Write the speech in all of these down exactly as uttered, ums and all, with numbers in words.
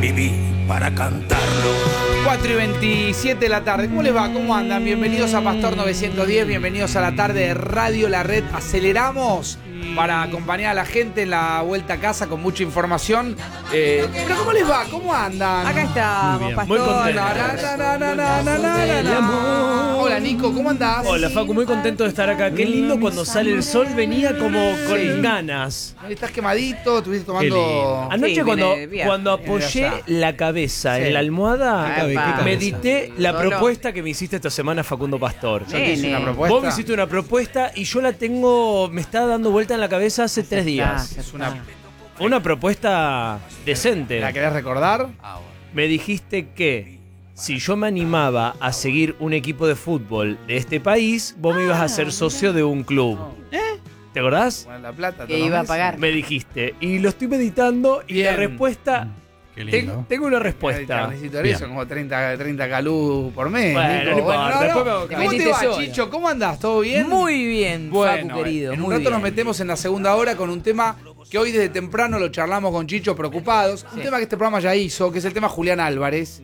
viví para cantarlo. cuatro y veintisiete de la tarde. ¿Cómo les va? ¿Cómo andan? Bienvenidos a Pastor novecientos diez, bienvenidos a la tarde de Radio La Red. Aceleramos para acompañar a la gente en la vuelta a casa con mucha información. Eh, pero ¿cómo les va? ¿Cómo andan? Acá estamos, Muy bien, Pastor. muy contento. Na, na, na, na, na, na, na, na, na. Hola Nico, ¿cómo andás? Hola Facu, muy contento de estar acá. Qué lindo cuando sale el sol, venía como con Sí. ganas. ¿Estás quemadito? ¿Estuviste Qué lindo. tomando...? Anoche Sí, cuando, viene de viaje. cuando Viene de apoyé allá. la cabeza Sí. en la almohada, ¿Qué cabeza? medité la Solo. propuesta que me hiciste esta semana, Facundo Pastor. Yo te hice Nene. una propuesta. Vos me hiciste una propuesta y yo la tengo, me está dando vuelta en la cabeza hace tres días. Es una... Una propuesta decente. ¿La querés recordar? Me dijiste que si yo me animaba a seguir un equipo de fútbol de este país, vos me ibas a ser socio de un club. ¿Te acordás? Bueno, la plata. Que todos los iba a meses. pagar. Me dijiste. Y lo estoy meditando y Bien. la respuesta... Qué ten- lindo. tengo una El respuesta. carnecito de eso, como treinta, treinta calú por mes. Bueno, Nico. no importa, después me hago ¿Cómo te cargo. va, Metiste Chicho? ¿Cómo andás? ¿Todo bien? Muy bien, Bueno, Facu querido. en un muy rato nos bien. metemos en la segunda hora con un tema que hoy desde temprano lo charlamos con Chicho preocupados. Un Sí. tema que este programa ya hizo, que es el tema Julián Álvarez.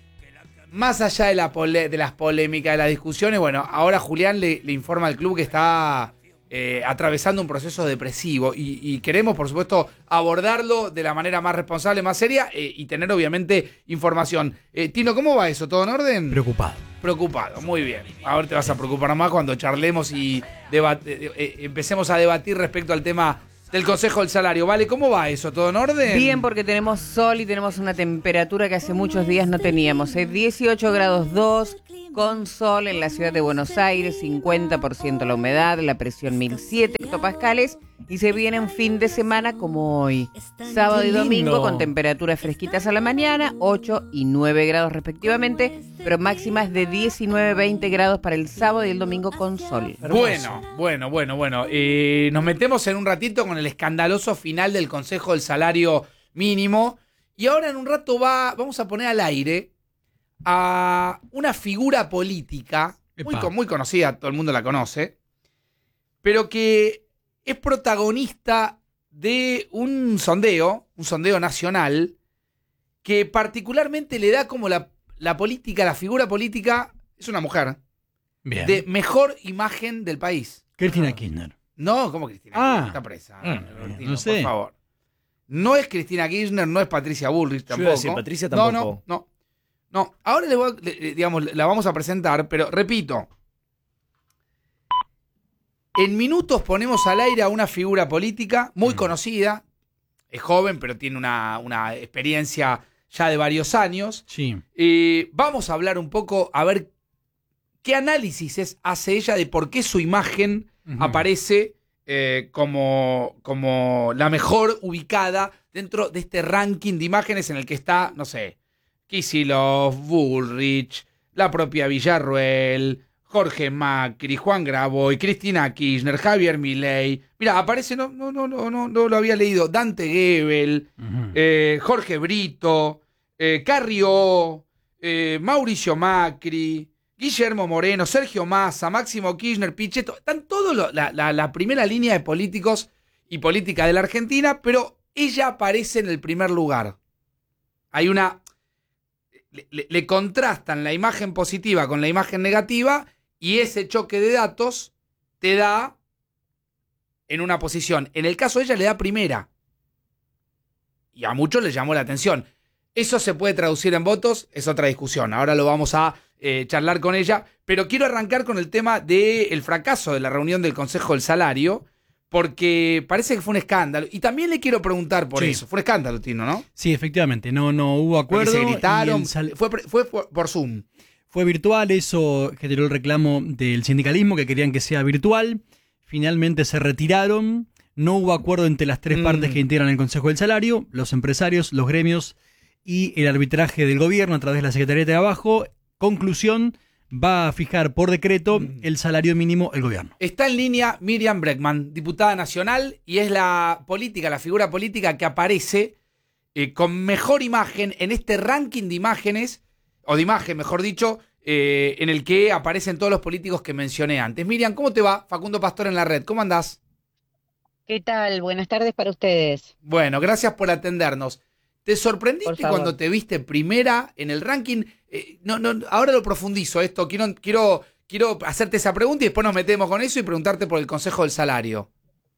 Más allá de, la pole- de las polémicas, de las discusiones, bueno, ahora Julián le, le informa al club que está eh, atravesando un proceso depresivo y, y queremos, por supuesto, abordarlo de la manera más responsable, más seria eh, y tener, obviamente, información. Eh, Tino, ¿cómo va eso? ¿Todo en orden? Preocupado. Preocupado, muy bien. Ahora te vas a preocupar más cuando charlemos y deba- eh, eh, empecemos a debatir respecto al tema del Consejo del Salario. Vale, ¿cómo va eso? ¿Todo en orden? Bien, porque tenemos sol y tenemos una temperatura que hace muchos días no teníamos. ¿eh? dieciocho grados dos, con sol en la ciudad de Buenos Aires, cincuenta por ciento la humedad, la presión mil siete hectopascales. Y se viene un fin de semana como hoy. Sábado y lindo. domingo con temperaturas fresquitas a la mañana, ocho y nueve grados respectivamente, pero máximas de diecinueve a veinte grados para el sábado y el domingo con sol. Bueno, bueno, bueno, bueno. Eh, nos metemos en un ratito con el escandaloso final del Consejo del Salario Mínimo. Y ahora en un rato va, vamos a poner al aire a una figura política muy, Epa. co- muy conocida, todo el mundo la conoce, pero que es protagonista de un sondeo, un sondeo nacional, que particularmente le da como la, la política, la figura política, es una mujer, Bien. de mejor imagen del país. Cristina Kirchner. No, ¿cómo Cristina Ah. Kirchner está presa? Mm, Albertino, no sé. por favor. No es Cristina Kirchner, no es Patricia Bullrich Yo tampoco. iba a decir, Patricia No, tampoco. no, no. No, ahora le voy a- le- le- digamos, la vamos a presentar, pero repito. En minutos ponemos al aire a una figura política muy Mm. conocida. Es joven, pero tiene una, una experiencia ya de varios años. Sí. Eh, vamos a hablar un poco, a ver qué análisis es- hace ella de por qué su imagen Ujú. aparece eh, como, como la mejor ubicada dentro de este ranking de imágenes en el que está, no sé, Kicillof, Bullrich, la propia Villarruel, Jorge Macri, Juan Graboy, Cristina Kirchner, Javier Milei. Mira, aparece, no, no, no, no, no, no lo había leído, Dante Gebel, Ujú. eh, Jorge Brito, eh, Carrió, eh, Mauricio Macri, Guillermo Moreno, Sergio Massa, Máximo Kirchner, Pichetto. Están todos lo- la, la- la primera línea de políticos y política de la Argentina, pero ella aparece en el primer lugar. Hay una... Le, le- le contrastan la imagen positiva con la imagen negativa y ese choque de datos te da en una posición. En el caso de ella le da primera. Y a muchos les llamó la atención. Eso se puede traducir en votos, es otra discusión. Ahora lo vamos a eh, charlar con ella. Pero quiero arrancar con el tema del fracaso de la reunión del Consejo del Salario, porque parece que fue un escándalo. Y también le quiero preguntar por Sí. eso. Fue un escándalo, Tino, ¿no? Sí, efectivamente. No, no hubo Porque acuerdo. se y gritaron. el sal- Fue, fue por, por Zoom. Fue virtual, eso generó el reclamo del sindicalismo que querían que sea virtual. Finalmente se retiraron. No hubo acuerdo entre las tres Mm. partes que integran el Consejo del Salario, los empresarios, los gremios y el arbitraje del gobierno a través de la Secretaría de Trabajo. Conclusión, va a fijar por decreto Mm. el salario mínimo el gobierno. Está en línea Miriam Bregman, diputada nacional, y es la política, la figura política que aparece eh, con mejor imagen en este ranking de imágenes, o de imagen, mejor dicho, eh, en el que aparecen todos los políticos que mencioné antes. Miriam, ¿cómo te va? Facundo Pastor en la red, ¿cómo andás? ¿Qué tal? Buenas tardes para ustedes. Bueno, gracias por atendernos. ¿Te Por sorprendiste favor. cuando te viste primera en el ranking? Eh, no, no, ahora lo profundizo esto. Quiero, quiero, quiero hacerte esa pregunta y después nos metemos con eso y preguntarte por el Consejo del Salario.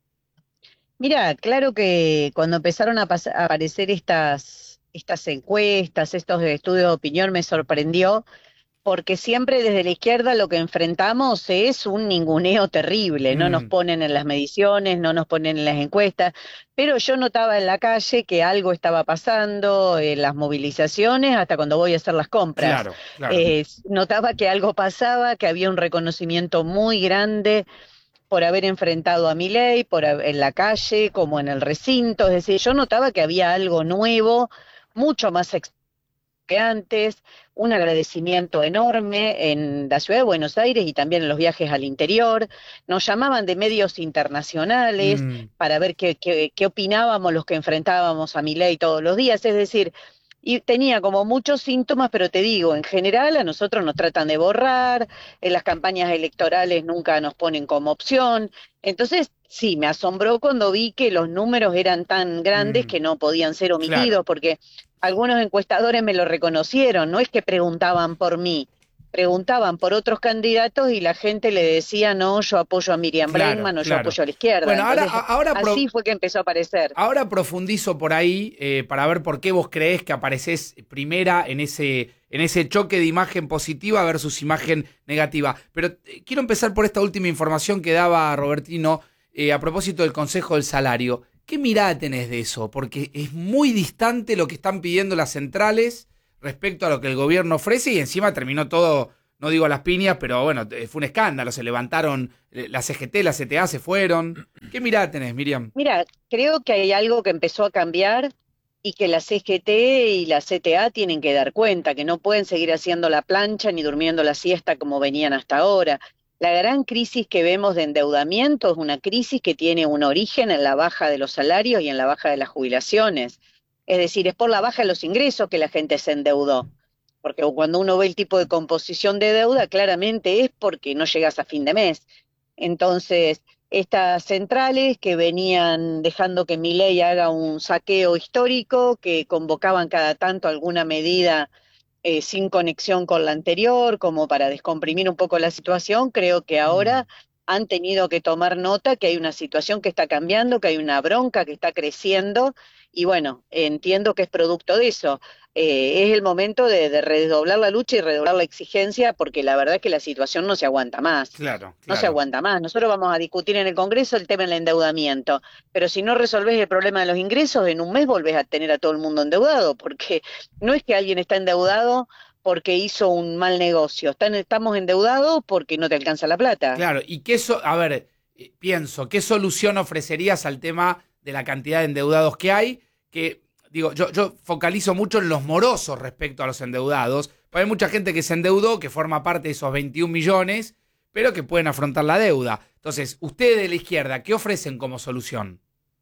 Mira, claro que cuando empezaron a, pas- a aparecer estas, estas encuestas, estos estudios de opinión, me sorprendió, porque siempre desde la izquierda lo que enfrentamos es un ninguneo terrible. No nos Mm, ponen en las mediciones, no nos ponen en las encuestas, pero yo notaba en la calle que algo estaba pasando, en las movilizaciones, hasta cuando voy a hacer las compras. claro, claro. Eh, notaba que algo pasaba, que había un reconocimiento muy grande por haber enfrentado a Milei, por hab- en la calle, como en el recinto. Es decir, yo notaba que había algo nuevo, mucho más ex- que antes, un agradecimiento enorme en la ciudad de Buenos Aires y también en los viajes al interior. Nos llamaban de medios internacionales Mm, para ver qué, qué, qué opinábamos los que enfrentábamos a Milei todos los días. Es decir, y tenía como muchos síntomas, pero te digo, en general a nosotros nos tratan de borrar, en las campañas electorales nunca nos ponen como opción. Entonces, sí, me asombró cuando vi que los números eran tan grandes mm, que no podían ser omitidos, claro. porque algunos encuestadores me lo reconocieron, no es que preguntaban por mí, preguntaban por otros candidatos y la gente le decía, no, yo apoyo a Miriam Claro, Bregman o yo claro. apoyo a la izquierda. Bueno, ahora, Entonces, a- ahora, pro- así fue que empezó a aparecer. ahora profundizo por ahí eh, para ver por qué vos creés que apareces primera en ese, en ese choque de imagen positiva versus imagen negativa. Pero eh, quiero empezar por esta última información que daba Robertino eh, a propósito del Consejo del Salario. ¿Qué mirada tenés de eso? Porque es muy distante lo que están pidiendo las centrales respecto a lo que el gobierno ofrece y encima terminó todo, no digo a las piñas, pero bueno, eh, fue un escándalo, se levantaron eh, la C G T, la C T A se fueron. ¿Qué mirada tenés, Miriam? Mira, creo que hay algo que empezó a cambiar y que la C G T y la C T A tienen que dar cuenta, que no pueden seguir haciendo la plancha ni durmiendo la siesta como venían hasta ahora. La gran crisis que vemos de endeudamiento es una crisis que tiene un origen en la baja de los salarios y en la baja de las jubilaciones. Es decir, es por la baja de los ingresos que la gente se endeudó. Porque cuando uno ve el tipo de composición de deuda, claramente es porque no llegas a fin de mes. Entonces, estas centrales que venían dejando que Milei haga un saqueo histórico, que convocaban cada tanto alguna medida eh, sin conexión con la anterior, como para descomprimir un poco la situación, creo que ahora han tenido que tomar nota que hay una situación que está cambiando, que hay una bronca que está creciendo, y bueno, entiendo que es producto de eso. Eh, es el momento de, de redoblar la lucha y redoblar la exigencia, porque la verdad es que la situación no se aguanta más. Claro, No se claro. aguanta más. Nosotros vamos a discutir en el Congreso el tema del endeudamiento, pero si no resolvés el problema de los ingresos, en un mes volvés a tener a todo el mundo endeudado, porque no es que alguien está endeudado porque hizo un mal negocio, Están, estamos endeudados porque no te alcanza la plata. Claro, y qué so- a ver, eh, pienso, ¿qué solución ofrecerías al tema de la cantidad de endeudados que hay? Que, digo, yo, yo focalizo mucho en los morosos respecto a los endeudados, porque hay mucha gente que se endeudó, que forma parte de esos veintiún millones, pero que pueden afrontar la deuda. Entonces, ustedes de la izquierda, ¿qué ofrecen como solución?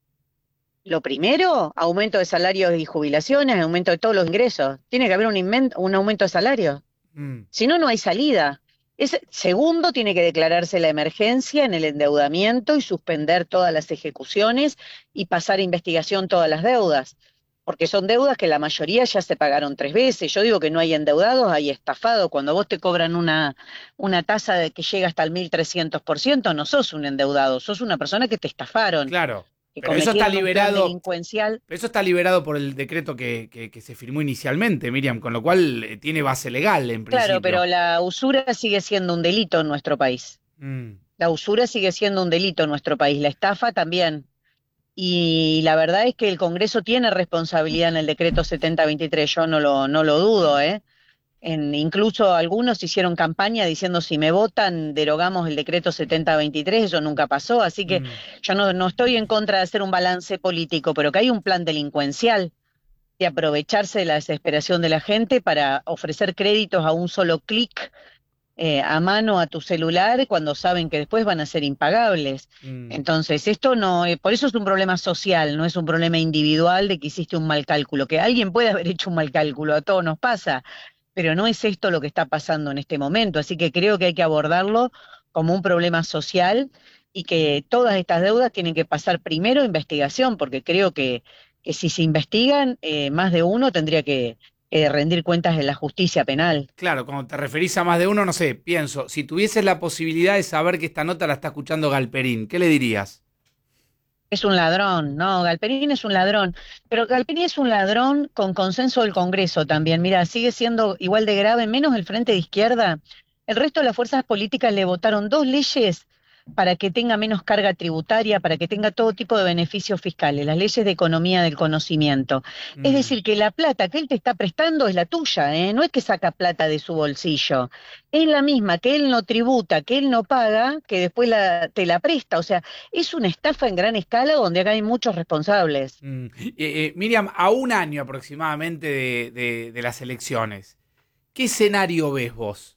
Lo primero, aumento de salarios y jubilaciones, aumento de todos los ingresos. Tiene que haber un, inmen- un aumento de salarios. Mm, Si no, no hay salida. Es, segundo, tiene que declararse la emergencia en el endeudamiento y suspender todas las ejecuciones y pasar a investigación todas las deudas, porque son deudas que la mayoría ya se pagaron tres veces. Yo digo que no hay endeudados, hay estafados. Cuando vos te cobran una, una tasa de que llega hasta el mil trescientos por ciento, no sos un endeudado, sos una persona que te estafaron, claro, que pero eso está cometieron un plan liberado, delincuencial. pero eso está liberado por el decreto que, que, que se firmó inicialmente, Miriam, con lo cual eh, tiene base legal en principio. Claro, pero la usura sigue siendo un delito en nuestro país. Mm, La usura sigue siendo un delito en nuestro país, la estafa también. Y la verdad es que el Congreso tiene responsabilidad en el decreto setenta veintitrés, yo no lo, no lo dudo, ¿eh? En, incluso algunos hicieron campaña diciendo si me votan derogamos el decreto setenta veintitrés, eso nunca pasó, así que mm. yo no, no estoy en contra de hacer un balance político, pero que hay un plan delincuencial de aprovecharse de la desesperación de la gente para ofrecer créditos a un solo clic eh, a mano a tu celular cuando saben que después van a ser impagables. Mm. Entonces, esto no, eh, por eso es un problema social, no es un problema individual de que hiciste un mal cálculo, que alguien puede haber hecho un mal cálculo, a todos nos pasa, pero no es esto lo que está pasando en este momento, así que creo que hay que abordarlo como un problema social y que todas estas deudas tienen que pasar primero investigación, porque creo que que si se investigan, eh, más de uno tendría que eh, rendir cuentas en la justicia penal. Claro, cuando te referís a más de uno, no sé, pienso, si tuvieses la posibilidad de saber que esta nota la está escuchando Galperín, ¿qué le dirías? Es un ladrón, no, Galperín es un ladrón, pero Galperín es un ladrón con consenso del Congreso también. Mira, sigue siendo igual de grave, menos el Frente de Izquierda. El resto de las fuerzas políticas le votaron dos leyes para que tenga menos carga tributaria, para que tenga todo tipo de beneficios fiscales, las leyes de economía del conocimiento. Mm. Es decir, que la plata que él te está prestando es la tuya, ¿eh? No es que saca plata de su bolsillo. Es la misma que él no tributa, que él no paga, que después la, te la presta. O sea, es una estafa en gran escala donde acá hay muchos responsables. Mm. Eh, eh, Miriam, a un año aproximadamente de, de, de las elecciones, ¿qué escenario ves vos?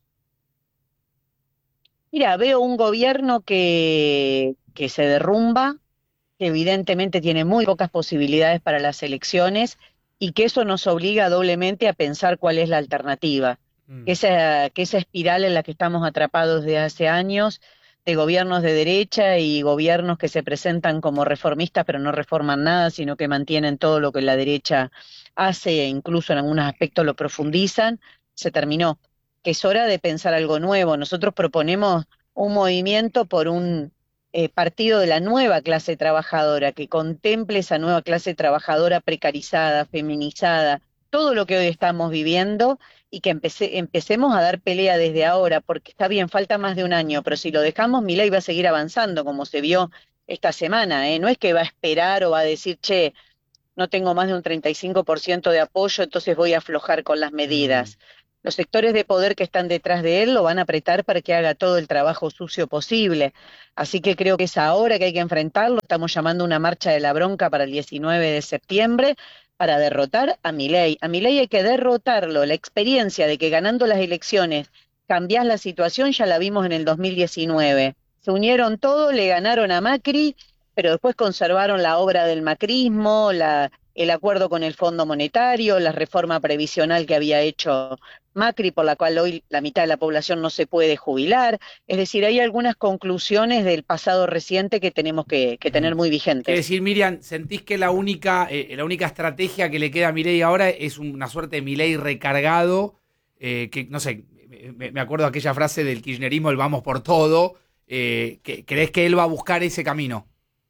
Mira, veo un gobierno que, que se derrumba, que evidentemente tiene muy pocas posibilidades para las elecciones y que eso nos obliga doblemente a pensar cuál es la alternativa. Mm. Que esa, que esa espiral en la que estamos atrapados desde hace años, de gobiernos de derecha y gobiernos que se presentan como reformistas pero no reforman nada, sino que mantienen todo lo que la derecha hace e incluso en algunos aspectos lo profundizan, se terminó. Que es hora de pensar algo nuevo. Nosotros proponemos un movimiento por un eh, partido de la nueva clase trabajadora, que contemple esa nueva clase trabajadora precarizada, feminizada, todo lo que hoy estamos viviendo y que empece, empecemos a dar pelea desde ahora, porque está bien, falta más de un año, pero si lo dejamos, Milei va a seguir avanzando, como se vio esta semana, ¿eh? No es que va a esperar o va a decir, che, no tengo más de un treinta y cinco por ciento de apoyo, entonces voy a aflojar con las medidas. Mm. Los sectores de poder que están detrás de él lo van a apretar para que haga todo el trabajo sucio posible. Así que creo que es ahora que hay que enfrentarlo. Estamos llamando una marcha de la bronca para el diecinueve de septiembre para derrotar a Milei. A Milei hay que derrotarlo. La experiencia de que ganando las elecciones cambiás la situación ya la vimos en el dos mil diecinueve. Se unieron todos, le ganaron a Macri, pero después conservaron la obra del macrismo, la, el acuerdo con el Fondo Monetario, la reforma previsional que había hecho Macri, por la cual hoy la mitad de la población no se puede jubilar. Es decir, hay algunas conclusiones del pasado reciente que tenemos que, que tener muy vigentes. Es decir, Miriam, ¿sentís que la única, eh, la única estrategia que le queda a Milei ahora es una suerte de Milei recargado? Eh, que, no sé, me, me acuerdo de aquella frase del kirchnerismo, el vamos por todo. Eh, que, ¿Crees que él va a buscar ese camino?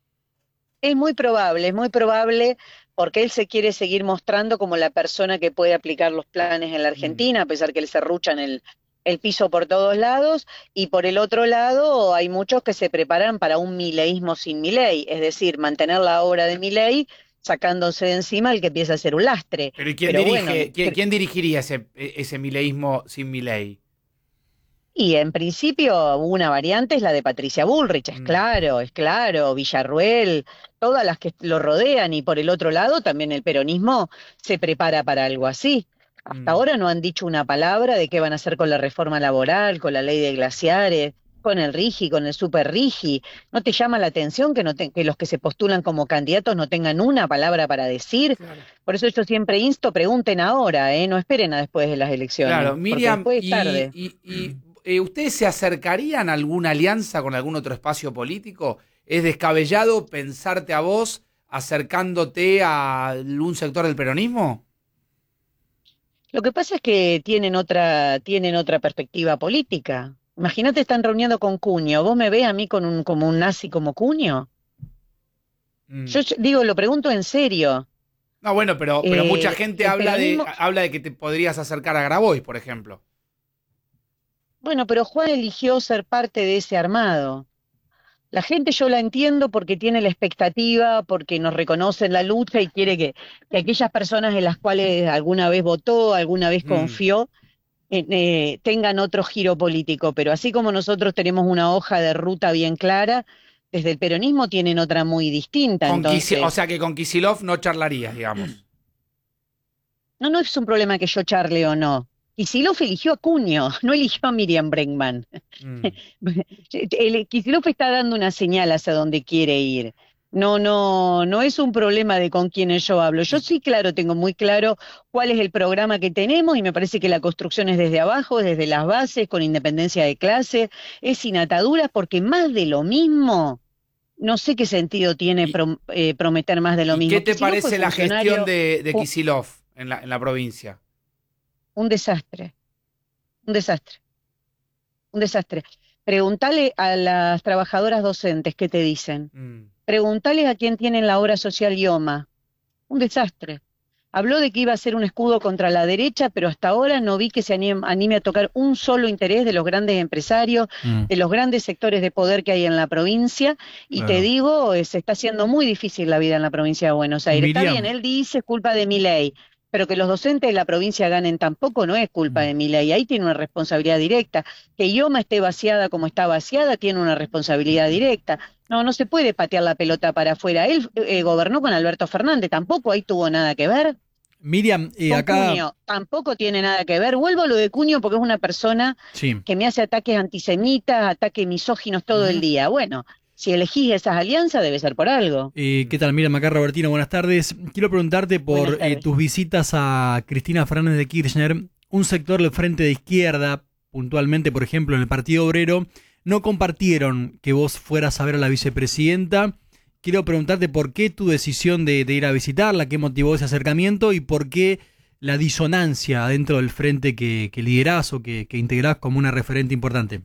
Es muy probable, es muy probable, porque él se quiere seguir mostrando como la persona que puede aplicar los planes en la Argentina, a pesar que le serruchan el, el piso por todos lados, y por el otro lado hay muchos que se preparan para un mileísmo sin Milei, es decir, mantener la obra de Milei sacándose de encima el que empieza a ser un lastre. Pero ¿y quién, Pero dirige, bueno, ¿quién, ¿quién dirigiría ese, ese mileísmo sin Milei? Y en principio una variante es la de Patricia Bullrich, es Mm. claro, es claro, Villarruel, todas las que lo rodean, y por el otro lado también el peronismo se prepara para algo así. Hasta Mm. ahora no han dicho una palabra de qué van a hacer con la reforma laboral, con la ley de glaciares, con el RIGI, con el super RIGI. ¿No te llama la atención que, no te- que los que se postulan como candidatos no tengan una palabra para decir? Claro. Por eso yo siempre insto, pregunten ahora, ¿eh? No esperen a después de las elecciones. Claro, porque Miriam, después es y, tarde. y- y, eh, ¿ustedes se acercarían a alguna alianza con algún otro espacio político? ¿Es descabellado pensarte a vos acercándote a algún sector del peronismo? Lo que pasa es que tienen otra, tienen otra perspectiva política. Imagínate, están reuniendo con Cuño. ¿Vos me ves a mí con un, como un nazi como Cuño? Mm. Yo ch- digo, lo pregunto en serio. No, bueno, pero, pero Eh, mucha gente el habla de, peronismo- habla de que te podrías acercar a Grabois, por ejemplo. Bueno, pero Juan eligió ser parte de ese armado. La gente yo la entiendo porque tiene la expectativa, porque nos reconoce en la lucha y quiere que, que aquellas personas en las cuales alguna vez votó, alguna vez Mm. confió, eh, eh, tengan otro giro político. Pero así como nosotros tenemos una hoja de ruta bien clara, desde el peronismo tienen otra muy distinta. Con Entonces, Kisi- o sea que con Kicillof no charlarías, digamos. no, no es un problema que yo charle o no. Kicillof eligió a Cuño, no eligió a Miriam Bregman. Mm. El Kicillof está dando una señal hacia dónde quiere ir. No, no, no es un problema de con quiénes yo hablo. Yo sí, claro, tengo muy claro cuál es el programa que tenemos y me parece que la construcción es desde abajo, desde las bases, con independencia de clase, es sin ataduras, porque más de lo mismo no sé qué sentido tiene Y- pro- eh, prometer más de lo ¿Y mismo. qué te Kicillof fue parece la funcionario, gestión de, de un- Kicillof en la, en la provincia? un desastre, un desastre, un desastre. Preguntale a las trabajadoras docentes qué te dicen. Mm. Preguntale a quién tienen la obra social IOMA. Un desastre. Habló de que iba a ser un escudo contra la derecha, pero hasta ahora no vi que se anime, anime a tocar un solo interés de los grandes empresarios, Mm, de los grandes sectores de poder que hay en la provincia. Y claro. te digo, eh, se está haciendo muy difícil la vida en la provincia de Buenos Aires. Está Miriam. bien, él dice es culpa de Milei, pero que los docentes de la provincia ganen tampoco no es culpa Mm. de Milei. Ahí tiene una responsabilidad directa. Que IOMA esté vaciada como está vaciada tiene una responsabilidad directa. No, no se puede patear la pelota para afuera. Él eh, gobernó con Alberto Fernández, tampoco ahí tuvo nada que ver. Miriam, eh, Con acá. Cuño tampoco tiene nada que ver. Vuelvo a lo de Cuño porque es una persona Sí. que me hace ataques antisemitas, ataques misóginos todo el día. Bueno, si elegís esas alianzas debe ser por algo. Eh, ¿Qué tal? Miriam, acá Robertino, buenas tardes. Quiero preguntarte por Buenas eh, tardes. tus visitas a Cristina Fernández de Kirchner. Un sector del Frente de Izquierda, puntualmente, por ejemplo, en el Partido Obrero, no compartieron que vos fueras a ver a la vicepresidenta. Quiero preguntarte por qué tu decisión de, de ir a visitarla, qué motivó ese acercamiento y por qué la disonancia dentro del frente que, que liderás o que, que integrás como una referente importante.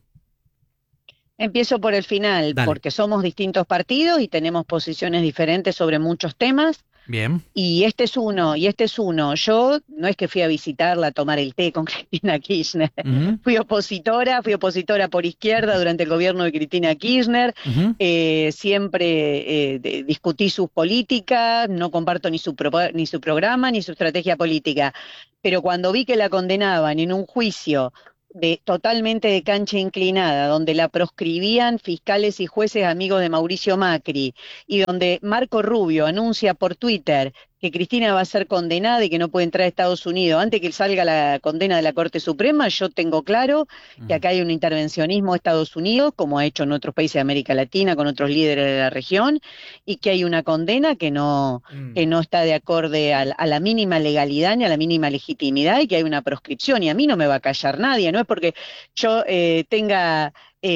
Empiezo por el final, Dale. porque somos distintos partidos y tenemos posiciones diferentes sobre muchos temas. Bien. Y este es uno, y este es uno. Yo no es que fui a visitarla, a tomar el té con Cristina Kirchner. Ujú, Fui opositora, fui opositora por izquierda durante el gobierno de Cristina Kirchner. ujú. Eh, siempre eh, de- discutí sus políticas, no comparto ni su, propo- ni su programa ni su estrategia política. Pero cuando vi que la condenaban en un juicio de, totalmente de cancha inclinada, donde la proscribían fiscales y jueces amigos de Mauricio Macri, y donde Marco Rubio anuncia por Twitter que Cristina va a ser condenada y que no puede entrar a Estados Unidos antes que salga la condena de la Corte Suprema, yo tengo claro que acá hay un intervencionismo de Estados Unidos, como ha hecho en otros países de América Latina con otros líderes de la región, y que hay una condena que no, Mm. que no está de acorde a, la- a la mínima legalidad ni a la mínima legitimidad y que hay una proscripción. Y a mí no me va a callar nadie, no es porque yo eh, tenga